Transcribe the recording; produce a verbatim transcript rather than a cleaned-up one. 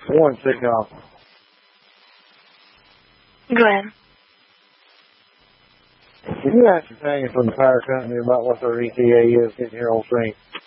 One signal. Go ahead. Can you ascertain from the power company about what their E T A is in your old thing?